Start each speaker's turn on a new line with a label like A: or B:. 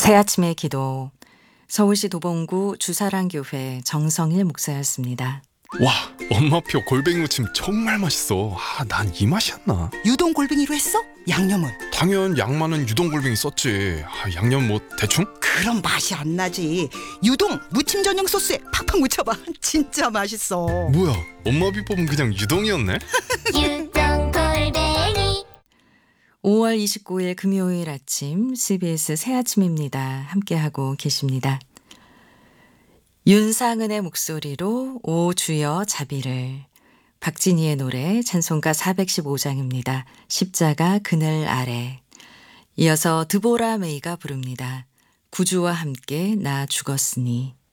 A: 새아침의 기도. 서울시 도봉구 주사랑교회 정성일 목사였습니다.
B: 와, 엄마표 골뱅이 무침 정말 맛있어. 난 이 맛이었나?
C: 유동 골뱅이로 했어? 양념은?
B: 당연 양 많은 유동 골뱅이 썼지. 양념 뭐 대충?
C: 그럼 맛이 안 나지. 유동 무침 전용 소스에 팍팍 묻혀봐. 진짜 맛있어.
B: 뭐야, 엄마 비법은 그냥 유동이었네?
D: 유동 골뱅이
A: 5월 29일 금요일 아침 CBS 새아침입니다. 함께하고 계십니다. 윤상은의 목소리로 오 주여 자비를. 박진희의 노래 찬송가 415장입니다. 십자가 그늘 아래. 이어서 드보라 메이가 부릅니다. 구주와 함께 나 죽었으니.